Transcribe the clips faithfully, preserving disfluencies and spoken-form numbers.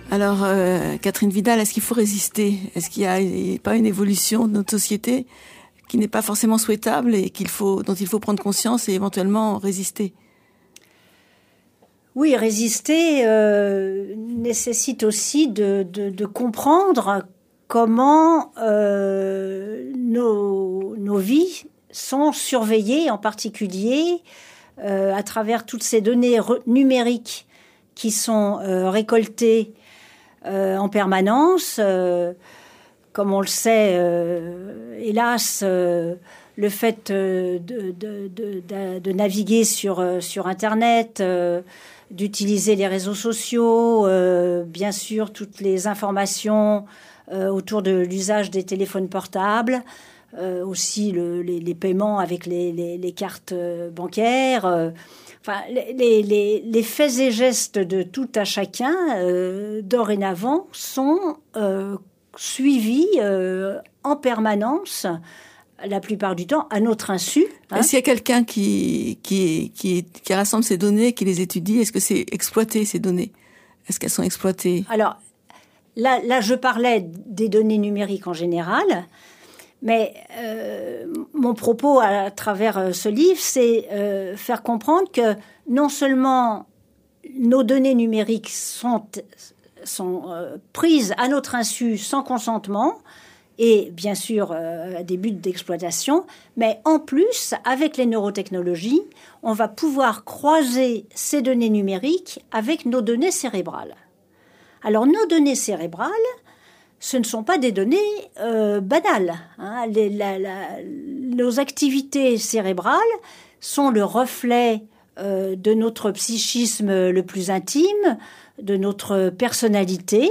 Alors, euh, Catherine Vidal, est-ce qu'il faut résister? Est-ce qu'il n'y a pas une évolution de notre société qui n'est pas forcément souhaitable et qu'il faut, dont il faut prendre conscience et éventuellement résister? Oui, résister euh, nécessite aussi de, de, de comprendre comment euh, nos, nos vies sont surveillées, en particulier euh, à travers toutes ces données re- numériques qui sont euh, récoltées euh, en permanence. Euh, comme on le sait, euh, hélas, euh, le fait euh, de, de, de, de, de naviguer sur, euh, sur Internet, euh, d'utiliser les réseaux sociaux, euh, bien sûr toutes les informations euh, autour de l'usage des téléphones portables, euh, aussi le, les, les paiements avec les, les, les cartes bancaires, euh, enfin les, les, les faits et gestes de tout à chacun euh, dorénavant sont euh, suivis euh, en permanence, la plupart du temps, à notre insu. Hein. Est-ce qu'il y a quelqu'un qui, qui, qui, qui rassemble ces données, qui les étudie? Est-ce que c'est exploité, ces données? Est-ce qu'elles sont exploitées? Alors, là, là, je parlais des données numériques en général, mais euh, mon propos à travers ce livre, c'est euh, faire comprendre que non seulement nos données numériques sont, sont euh, prises à notre insu sans consentement, et bien sûr euh, à des buts d'exploitation, mais en plus, avec les neurotechnologies, on va pouvoir croiser ces données numériques avec nos données cérébrales. Alors, nos données cérébrales, ce ne sont pas des données euh, banales. Hein. Les, la, la, nos activités cérébrales sont le reflet euh, de notre psychisme le plus intime, de notre personnalité.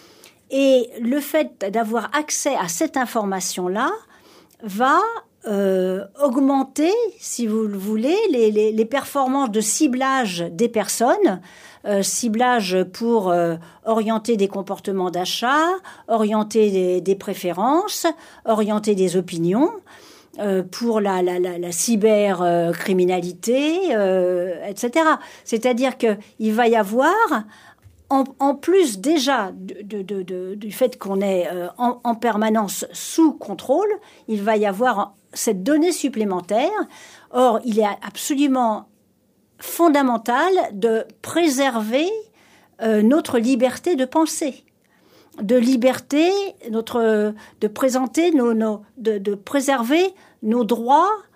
Et le fait d'avoir accès à cette information-là va euh, augmenter, si vous le voulez, les, les, les performances de ciblage des personnes, euh, ciblage pour euh, orienter des comportements d'achat, orienter des, des préférences, orienter des opinions, euh, pour la, la, la, la cybercriminalité, euh, et cetera. C'est-à-dire qu'il va y avoir... En, en plus déjà de, de, de, de, du fait qu'on est euh, en, en permanence sous contrôle, il va y avoir cette donnée supplémentaire. Or, il est absolument fondamental de préserver euh, notre liberté de penser, de liberté, notre, de présenter nos, nos, de, de préserver nos droits